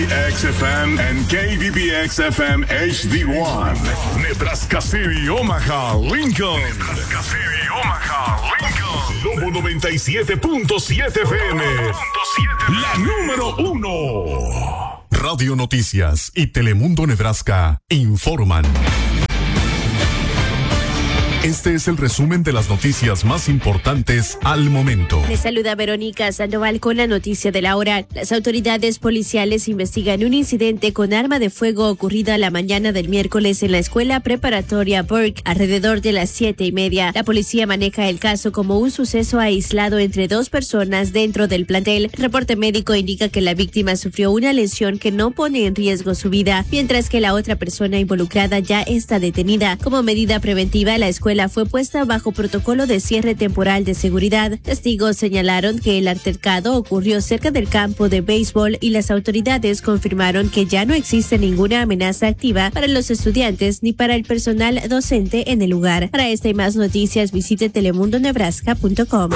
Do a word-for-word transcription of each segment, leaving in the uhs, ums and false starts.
X F M and K B B X F M H D one. Nebraska City, Omaha, Lincoln. Nebraska City, Omaha, Lincoln. Lobo noventa y siete punto siete F M. La número uno. Radio Noticias y Telemundo Nebraska informan. Este es el resumen de las noticias más importantes al momento. Les saluda Verónica Sandoval con la noticia de la hora. Las autoridades policiales investigan un incidente con arma de fuego ocurrido la mañana del miércoles en la escuela preparatoria Burke, alrededor de las siete y media. La policía maneja el caso como un suceso aislado entre dos personas dentro del plantel. El reporte médico indica que la víctima sufrió una lesión que no pone en riesgo su vida, mientras que la otra persona involucrada ya está detenida. Como medida preventiva, la escuela fue puesta bajo protocolo de cierre temporal de seguridad. Testigos señalaron que el altercado ocurrió cerca del campo de béisbol y las autoridades confirmaron que ya no existe ninguna amenaza activa para los estudiantes ni para el personal docente en el lugar. Para esta y más noticias, visite telemundo nebraska punto com.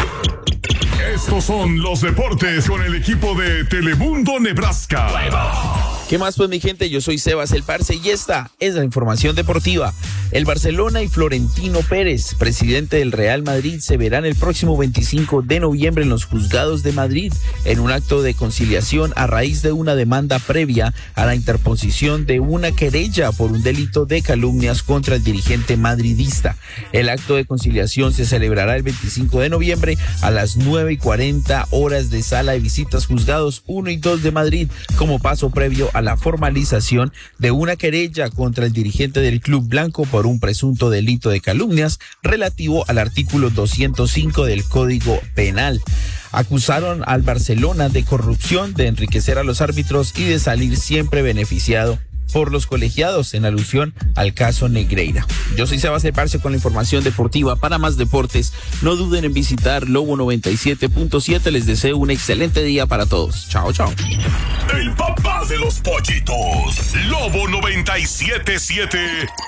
Estos son los deportes con el equipo de Telemundo Nebraska. ¿Qué más pues mi gente? Yo soy Sebas el Parce y esta es la información deportiva. El Barcelona y Florentino Pérez, presidente del Real Madrid, se verán el próximo veinticinco de noviembre en los juzgados de Madrid en un acto de conciliación a raíz de una demanda previa a la interposición de una querella por un delito de calumnias contra el dirigente madridista. El acto de conciliación se celebrará el veinticinco de noviembre a las nueve y cuarenta horas de Sala de Visitas Juzgados uno y dos de Madrid, como paso previo a la formalización de una querella contra el dirigente del club blanco por un presunto delito de calumnias relativo al artículo doscientos cinco del Código Penal. Acusaron al Barcelona de corrupción, de enriquecer a los árbitros y de salir siempre beneficiado por los colegiados en alusión al caso Negreira. Yo soy Sebas El Parce con la información deportiva. Para más deportes, no duden en visitar Lobo noventa y siete punto siete. Les deseo un excelente día para todos. Chao, chao. El papá de los pollitos, Lobo noventa y siete punto siete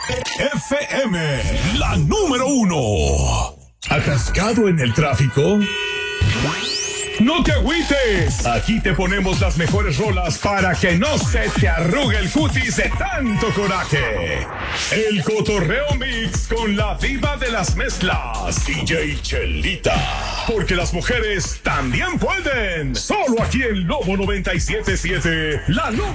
F M, la número uno. ¿Atascado en el tráfico? ¡No te agüites! Aquí te ponemos las mejores rolas para que no se te arrugue el cutis de tanto coraje. El Cotorreo Mix con la diva de las mezclas, D J Chelita. Porque las mujeres también pueden. Solo aquí en Lobo noventa y siete punto siete, la número